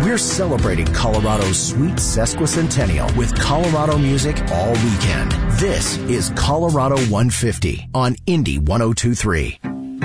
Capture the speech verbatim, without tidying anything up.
We're celebrating Colorado's sweet sesquicentennial with Colorado music all weekend. This is Colorado one fifty on Indy one oh two three.